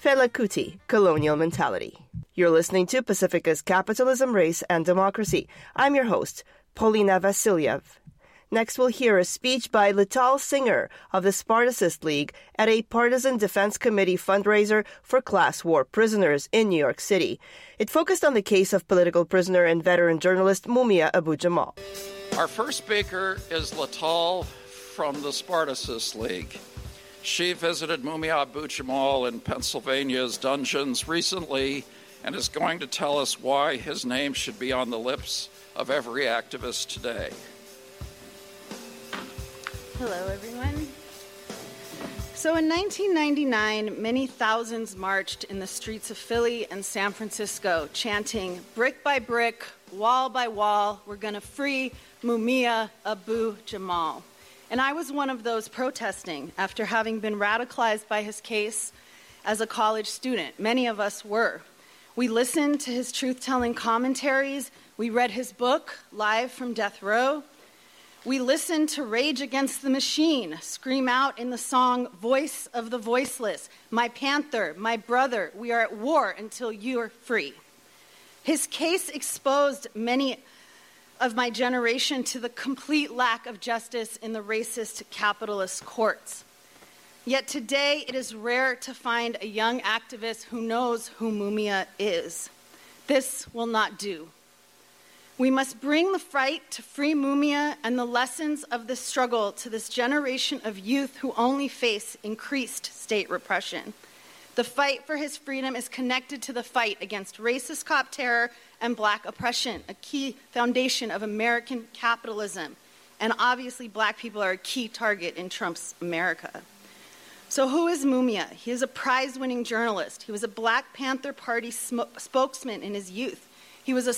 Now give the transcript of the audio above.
Fela Kuti, Colonial Mentality. You're listening to Pacifica's Capitalism, Race, and Democracy. I'm your host, Polina Vasilyev. Next, we'll hear a speech by Lital Singer of the Spartacist League at a Partisan Defense Committee fundraiser for class war prisoners in New York City. It focused on the case of political prisoner and veteran journalist Mumia Abu-Jamal. Our first speaker is Lital from the Spartacist League. She visited Mumia Abu-Jamal in Pennsylvania's dungeons recently and is going to tell us why his name should be on the lips of every activist today. Hello, everyone. So in 1999, many thousands marched in the streets of Philly and San Francisco, chanting, brick by brick, wall by wall, we're going to free Mumia Abu-Jamal. And I was one of those protesting after having been radicalized by his case as a college student. Many of us were. We listened to his truth-telling commentaries. We read his book, Live from Death Row. We listened to Rage Against the Machine scream out in the song Voice of the Voiceless, my panther, my brother, we are at war until you are free. His case exposed many of my generation to the complete lack of justice in the racist capitalist courts. Yet today it is rare to find a young activist who knows who Mumia is. This will not do. We must bring the fight to free Mumia and the lessons of this struggle to this generation of youth who only face increased state repression. The fight for his freedom is connected to the fight against racist cop terror and black oppression, a key foundation of American capitalism. And obviously, black people are a key target in Trump's America. So who is Mumia? He is a prize-winning journalist. He was a Black Panther Party spokesman in his youth. He was a